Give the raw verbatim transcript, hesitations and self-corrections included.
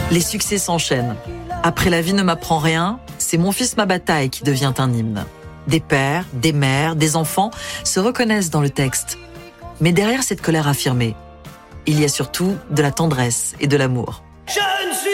Les succès s'enchaînent. Après La vie ne m'apprend rien, c'est Mon fils ma bataille qui devient un hymne. Des pères, des mères, des enfants se reconnaissent dans le texte. Mais derrière cette colère affirmée, il y a surtout de la tendresse et de l'amour. Je ne suis